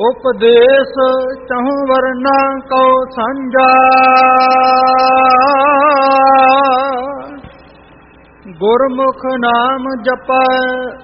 ਉਪਦੇਸ ਚਹੁ ਵਰਨਾ Q ਸਾਂਝਾ। ਗੁਰਮੁਖ ਨਾਮ ਜਪੈ